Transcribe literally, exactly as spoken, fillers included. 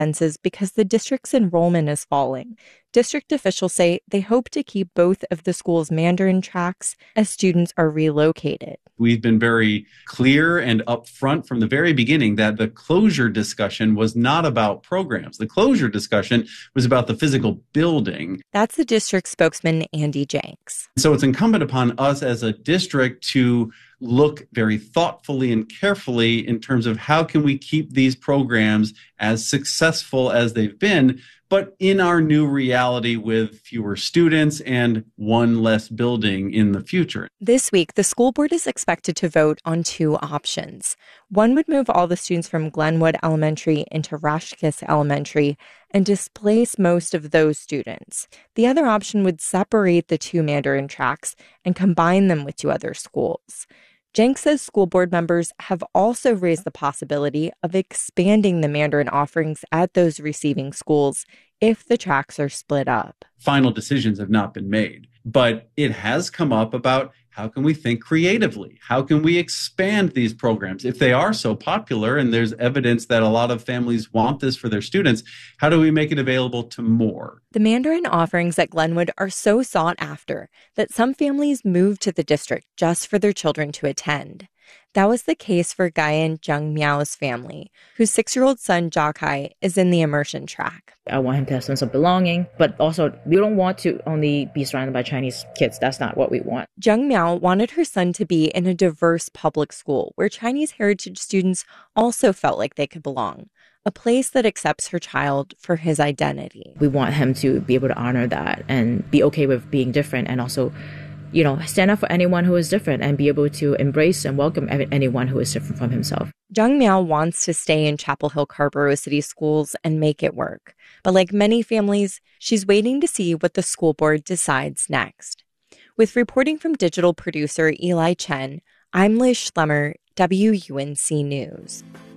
expenses because the district's enrollment is falling. District officials say they hope to keep both of the school's Mandarin tracks as students are relocated. We've been very clear and upfront from the very beginning that the closure discussion was not about programs. The closure discussion was about the physical building. That's the district spokesman, Andy Jenks. So it's incumbent upon us as a district to look very thoughtfully and carefully in terms of how can we keep these programs as successful as they've been, but in our new reality with fewer students and one less building in the future. This week, the school board is expected to vote on two options. One would move all the students from Glenwood Elementary into Rashkis Elementary and displace most of those students. The other option would separate the two Mandarin tracks and combine them with two other schools. Jenks says school board members have also raised the possibility of expanding the Mandarin offerings at those receiving schools if the tracks are split up. Final decisions have not been made, but it has come up about how can we think creatively? How can we expand these programs? If they are so popular and there's evidence that a lot of families want this for their students, how do we make it available to more? The Mandarin offerings at Glenwood are so sought after that some families move to the district just for their children to attend. That was the case for Guyan Zheng Miao's family, whose six-year-old son, Jakai, is in the immersion track. I want him to have a sense of belonging, but also we don't want to only be surrounded by Chinese kids. That's not what we want. Zheng Miao wanted her son to be in a diverse public school where Chinese heritage students also felt like they could belong, a place that accepts her child for his identity. We want him to be able to honor that and be okay with being different and also, you know, stand up for anyone who is different and be able to embrace and welcome anyone who is different from himself. Zheng Miao wants to stay in Chapel Hill Carrboro City Schools and make it work. But like many families, she's waiting to see what the school board decides next. With reporting from digital producer Eli Chen, I'm Liz Schlemmer, W U N C News.